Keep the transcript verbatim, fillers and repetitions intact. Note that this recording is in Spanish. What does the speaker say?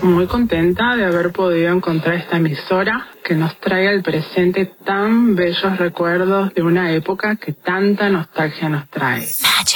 muy contenta de haber podido encontrar esta emisora que nos trae al presente tan bellos recuerdos de una época que tanta nostalgia nos trae.